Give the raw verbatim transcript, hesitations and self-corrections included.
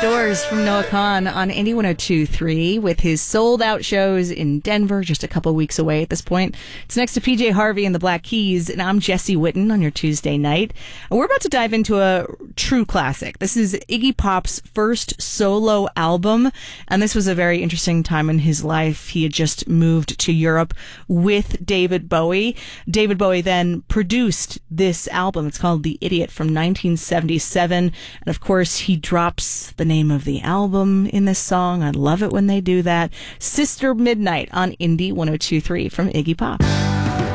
Doors from Noah Kahan on Indie one oh two point three with his sold-out shows in Denver, just a couple weeks away at this point. It's next to P J Harvey and the Black Keys, and I'm Jesse Witten on your Tuesday night. And we're about to dive into a true classic. This is Iggy Pop's first solo album, and this was a very interesting time in his life. He had just moved to Europe with David Bowie. David Bowie then produced this album. It's called The Idiot from nineteen seventy-seven, and of course he drops the name of the album in this song. I love it when they do that. Sister Midnight on Indie one oh two point three from Iggy Pop.